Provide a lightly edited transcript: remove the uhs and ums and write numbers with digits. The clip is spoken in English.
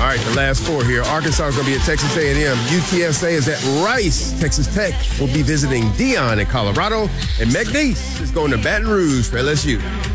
right, the last four here. Arkansas is going to be at Texas A&M. UTSA is at Rice. Texas Tech will be visiting Dion in Colorado. And McNeese is going to Baton Rouge for LSU.